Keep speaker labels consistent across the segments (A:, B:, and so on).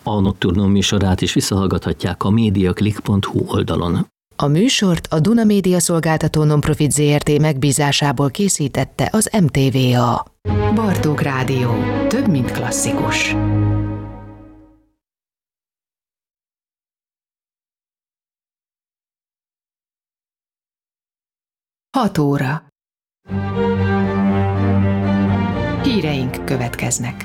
A: A Nocturnum műsorát is visszahallgathatják a mediaclick.hu oldalon.
B: A műsort a Duna Média Szolgáltató Nonprofit Zrt. Megbízásából készítette az MTVA. Bartók Rádió. Több, mint klasszikus. Hat óra. Híreink következnek.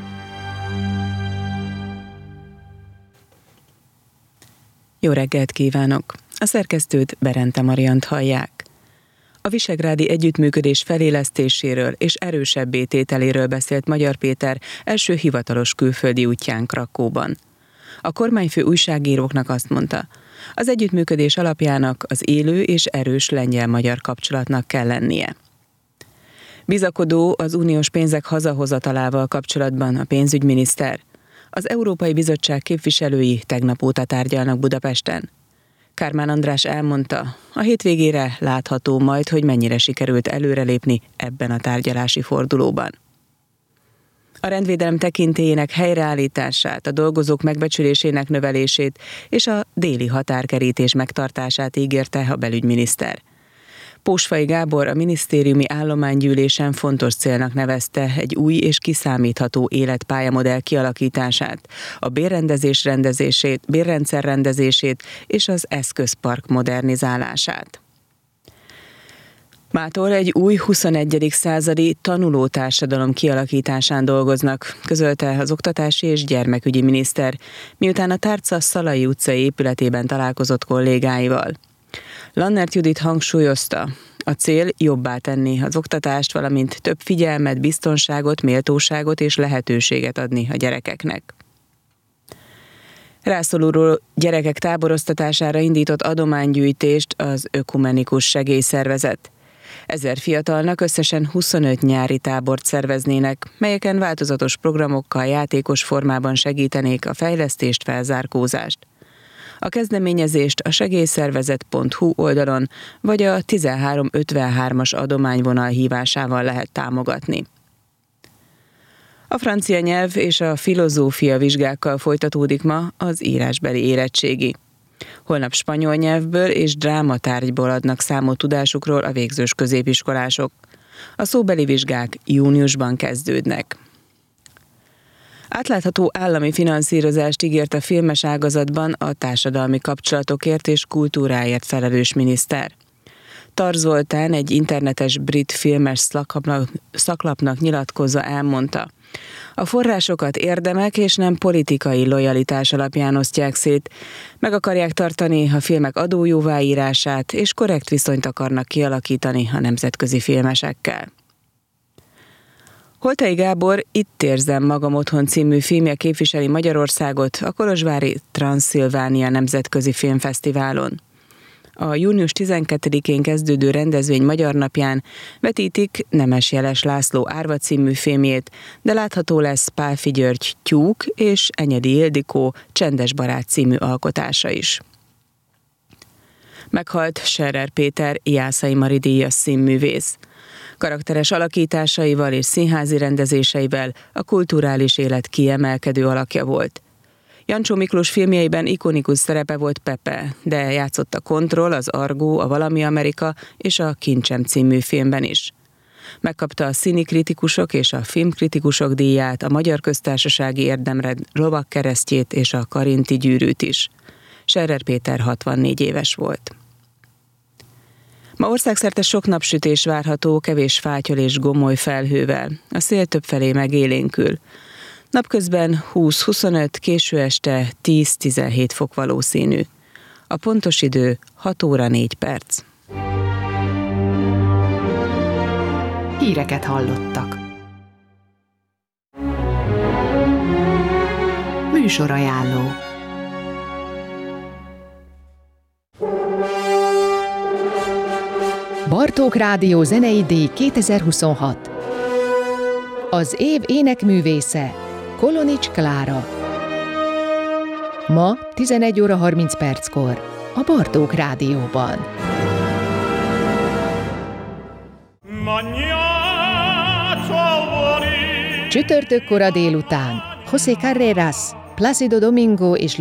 C: Jó reggelt kívánok! A szerkesztőt, Berente Mariant hallják. A visegrádi együttműködés felélesztéséről és erősebbé tételéről beszélt Magyar Péter első hivatalos külföldi útján Krakóban. A kormányfő újságíróknak azt mondta, az együttműködés alapjának az élő és erős lengyel-magyar kapcsolatnak kell lennie. Bizakodó az uniós pénzek hazahozatalával kapcsolatban a pénzügyminiszter. Az Európai Bizottság képviselői tegnap óta tárgyalnak Budapesten. Kármán András elmondta, a hétvégére látható majd, hogy mennyire sikerült előrelépni ebben a tárgyalási fordulóban. A rendvédelem tekintélyének helyreállítását, a dolgozók megbecsülésének növelését és a déli határkerítés megtartását ígérte a belügyminiszter. Pósfai Gábor a minisztériumi állománygyűlésen fontos célnak nevezte egy új és kiszámítható életpályamodell kialakítását, a bérrendszer rendezését és az eszközpark modernizálását. Mától egy új 21. századi tanulótársadalom kialakításán dolgoznak, közölte az oktatási és gyermekügyi miniszter, miután a Tárca Szalai utcai épületében találkozott kollégáival. Lannert Judit hangsúlyozta, a cél jobbá tenni az oktatást, valamint több figyelmet, biztonságot, méltóságot és lehetőséget adni a gyerekeknek. Rászoruló gyerekek táboroztatására indított adománygyűjtést az Ökumenikus Segélyszervezet. 1000 fiatalnak összesen 25 nyári tábort szerveznének, melyeken változatos programokkal játékos formában segítenék a fejlesztést, felzárkózást. A kezdeményezést a segélyszervezet.hu oldalon vagy a 1353-as adományvonal hívásával lehet támogatni. A francia nyelv és a filozófia vizsgákkal folytatódik ma az írásbeli érettségi. Holnap spanyol nyelvből és drámatárgyból adnak számot tudásukról a végzős középiskolások. A szóbeli vizsgák júniusban kezdődnek. Átlátható állami finanszírozást ígért a filmes ágazatban a társadalmi kapcsolatokért és kultúráért felelős miniszter. Tar Zoltán egy internetes brit filmes szaklapnak nyilatkozva elmondta, a forrásokat érdemek és nem politikai lojalitás alapján osztják szét, meg akarják tartani a filmek adójóváírását és korrekt viszonyt akarnak kialakítani a nemzetközi filmesekkel. Holtai Gábor Itt érzem magam otthon című filmje képviseli Magyarországot a kolozsvári Transzilvánia Nemzetközi Filmfesztiválon. A június 12-én kezdődő rendezvény Magyar Napján vetítik Nemes Jeles László Árva című filmjét, de látható lesz Pálffy György Tyúk és Enyedi Ildikó Csendes barát című alkotása is. Meghalt Scherer Péter Jászai Mari díjas színművész. Karakteres alakításaival és színházi rendezéseivel a kulturális élet kiemelkedő alakja volt. Jancsó Miklós filmjeiben ikonikus szerepe volt Pepe, de játszott a Kontroll, az Argó, a Valami Amerika és a Kincsem című filmben is. Megkapta a színikritikusok és a filmkritikusok díját, a Magyar Köztársasági Érdemrend lovagkeresztjét és a Karinti gyűrűt is. Scherer Péter 64 éves volt. Ma országszerte sok napsütés várható, kevés fátyol és gomoly felhővel. A szél többfelé megélénkül. Napközben 20-25, késő este 10-17 fok valószínű. A pontos idő 6 óra 4 perc.
B: Híreket hallottak. Műsorajánló. Bartók Rádió zenei díj 2026. Az év énekművésze Kolonics Klára. Ma 11 óra 30 perckor a Bartók Rádióban. Csütörtök kora délután José Carreras Plácido Domingo és